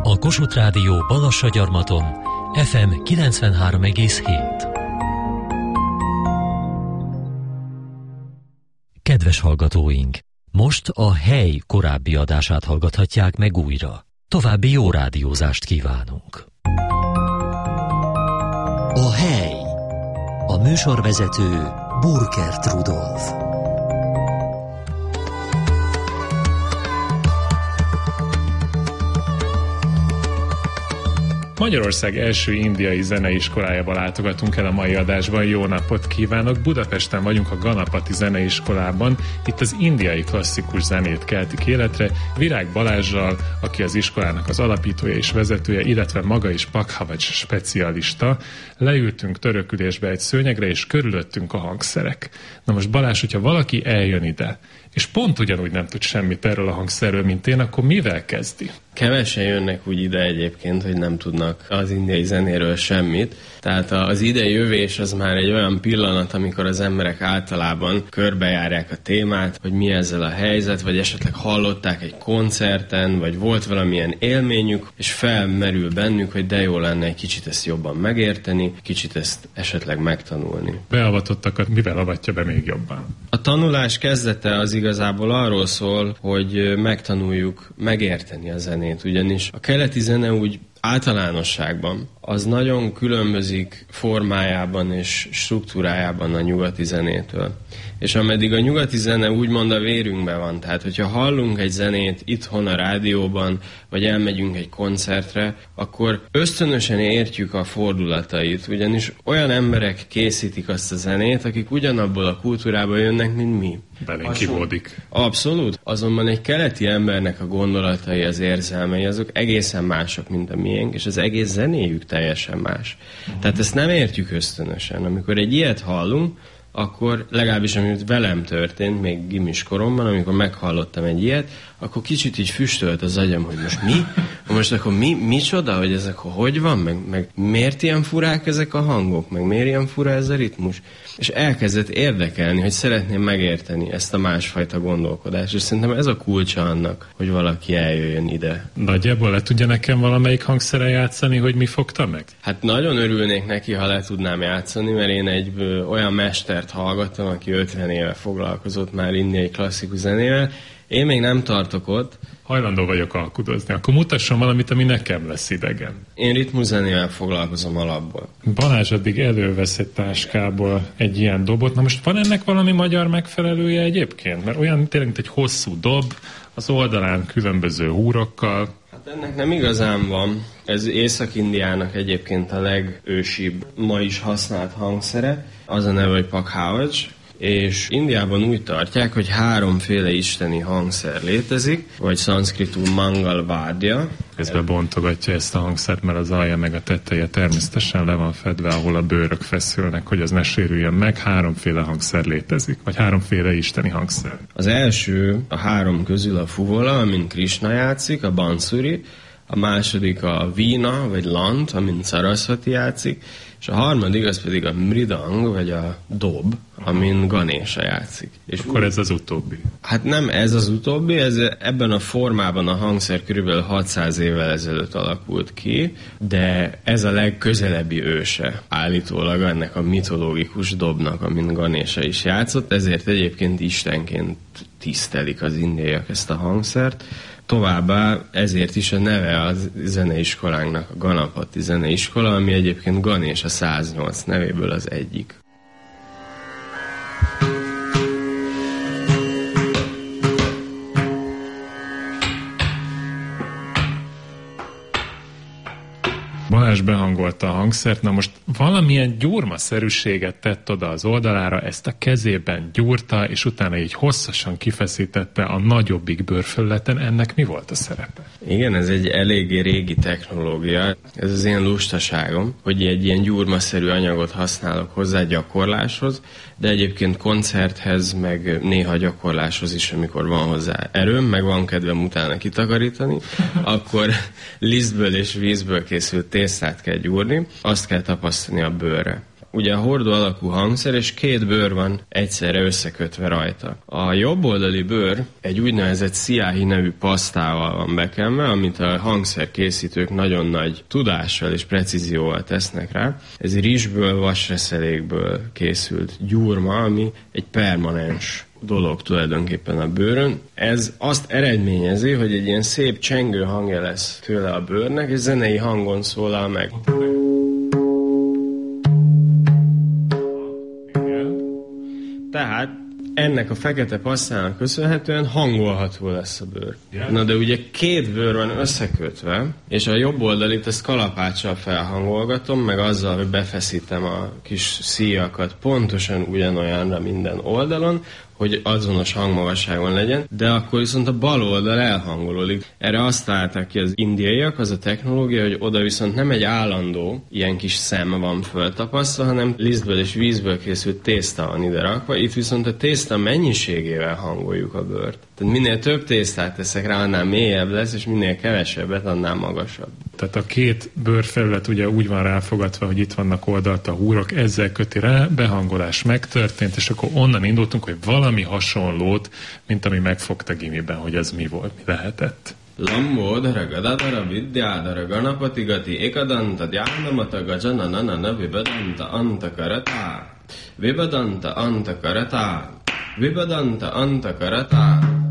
A Kossuth Rádió Balassagyarmaton FM 93,7. Kedves hallgatóink! Most a Hely korábbi adását hallgathatják meg újra. További jó rádiózást kívánunk! A Hely. A műsorvezető Burkert Rudolf. Magyarország első indiai zeneiskolájába látogatunk el a mai adásban. Jó napot kívánok! Budapesten vagyunk a Ganapati Zeneiskolában. Itt az indiai klasszikus zenét keltik életre. Virág Balázssal, aki az iskolának az alapítója és vezetője, illetve maga is Pakhavaj specialista. Leültünk törökülésbe egy szőnyegre, és körülöttünk a hangszerek. Na most Balázs, hogyha valaki eljön ide, és pont ugyanúgy nem tud semmit erről a hangszerről, mint én, akkor mivel kezdi? Kevesen jönnek úgy ide egyébként, hogy nem tudnak az indiai zenéről semmit. Tehát az idejövés az már egy olyan pillanat, amikor az emberek általában körbejárják a témát, hogy mi ezzel a helyzet, vagy esetleg hallották egy koncerten, vagy volt valamilyen élményük, és felmerül bennük, hogy de jó lenne egy kicsit ezt jobban megérteni, kicsit ezt esetleg megtanulni. Beavatottakat mivel avatja be még jobban? A tanulás kezdete az igazából arról szól, hogy megtanuljuk megérteni a zenét, ugyanis a keleti zene úgy általánosságban az nagyon különbözik formájában és struktúrájában a nyugati zenétől. És ameddig a nyugati zene úgymond a vérünkben van, tehát hogyha hallunk egy zenét itthon a rádióban, vagy elmegyünk egy koncertre, akkor ösztönösen értjük a fordulatait, ugyanis olyan emberek készítik azt a zenét, akik ugyanabból a kultúrából jönnek, mint mi. Belénk kivódik. Abszolút. Azonban egy keleti embernek a gondolatai, az érzelmei, azok egészen mások, mint a miénk, és az egész zenéjük teljesen más. Tehát ezt nem értjük ösztönösen. Amikor egy ilyet hallunk, akkor legalábbis amit velem történt, még gimis koromban, amikor meghallottam egy ilyet, akkor kicsit így füstölt az agyam, hogy most mi? Most akkor micsoda, hogy ezek hogy van? Meg miért ilyen furák ezek a hangok? Meg miért ilyen fura ez a ritmus? És elkezdett érdekelni, hogy szeretném megérteni ezt a másfajta gondolkodást. És szerintem ez a kulcsa annak, hogy valaki eljöjjön ide. Nagyjából le tudja nekem valamelyik hangszeren játszani, hogy mi fogta meg? Hát nagyon örülnék neki, ha le tudnám játszani, mert én egy olyan mestert hallgattam, aki 50 éve foglalkozott már indiai klasszikus zenével. Én még nem tartok ott. Hajlandó vagyok alkudozni. Akkor mutasson valamit, ami nekem lesz idegen. Én ritmuszenével foglalkozom alapból. Balázs addig elővesz egy táskából egy ilyen dobot. Na most van ennek valami magyar megfelelője egyébként? Mert olyan tényleg, mint egy hosszú dob, az oldalán különböző húrokkal. Hát ennek nem igazán van. Ez Észak-Indiának egyébként a legősibb, ma is használt hangszere. Az a neve, hogy Pakhavaj. És Indiában úgy tartják, hogy háromféle isteni hangszer létezik, vagy szanszkritul Mangal Vádja. Közben bontogatja ezt a hangszert, mert az alja meg a teteje természetesen le van fedve, ahol a bőrök feszülnek, hogy az ne sérüljön meg. Háromféle hangszer létezik, vagy háromféle isteni hangszer. Az első a három közül a fuvola, amin Krishna játszik, a bansuri, a második a vína, vagy lant, amin Sarasvati játszik, és a harmadik az pedig a mridang, vagy a dob, amin Ganesha játszik. És akkor ez az utóbbi? Hát nem ez az utóbbi, ez ebben a formában a hangszer körülbelül 600 évvel ezelőtt alakult ki, de ez a legközelebbi őse állítólag ennek a mitológikus dobnak, amin Ganesha is játszott, ezért egyébként istenként tisztelik az indiaiak ezt a hangszert. Továbbá ezért is a neve a zeneiskolánknak a Ganapati Zeneiskola, ami egyébként Ganesha 108 nevéből az egyik. Balázs behangolta a hangszert, na most valamilyen gyurmaszerűséget tett oda az oldalára, ezt a kezében gyúrta, és utána így hosszasan kifeszítette a nagyobbik bőrfelületen. Ennek mi volt a szerepe? Igen, ez egy eléggé régi technológia. Ez az én lustaságom, hogy egy ilyen gyurmaszerű anyagot használok hozzá gyakorláshoz, de egyébként koncerthez, meg néha gyakorláshoz is, amikor van hozzá erőm, meg van kedvem utána kitakarítani, akkor lisztből és vízből készült tésztát kell gyúrni, azt kell tapasztani a bőrre. ugye a hordó alakú hangszer, és 2 bőr van egyszerre összekötve rajta. A jobb oldali bőr egy úgynevezett sziáhi nevű pasztával van bekenve, amit a hangszerkészítők nagyon nagy tudással és precízióval tesznek rá. Ez rizsből, vasreszelékből készült gyurma, ami egy permanens dolog tulajdonképpen a bőrön. Ez azt eredményezi, hogy egy ilyen szép csengő hangja lesz tőle a bőrnek, és zenei hangon szólal meg. Tehát ennek a fekete pasztának köszönhetően hangolható lesz a bőr. Na de ugye 2 bőr van összekötve, és a jobb oldalit ezt kalapáccsal felhangolgatom, meg azzal, hogy befeszítem a kis szíjakat pontosan ugyanolyanra minden oldalon, hogy azonos hangmagasságon legyen, de akkor viszont a bal oldal elhangolódik. Erre azt találták ki az indiaiak, az a technológia, hogy oda viszont nem egy állandó ilyen kis szem van föltapasztva, hanem lisztből és vízből készült tészta van ide rakva, itt viszont a tészta mennyiségével hangoljuk a bőrt. Tehát minél több tésztát teszek rá, annál mélyebb lesz, és minél kevesebbet, annál magasabb. Tehát a 2 bőrfelület ugye úgy van ráfogatva, hogy itt vannak oldalt a húrok, ezzel köti rá, behangolás megtörtént, és akkor onnan indultunk, hogy valami hasonlót, mint ami megfogta gimiben, hogy ez mi volt, mi lehetett. Lambodhara gadadhara vidyádhara ganapatigati ekadanta dhyánamata gajananana vibadanta antakarata vibadanta antakarata vibadanta antakarata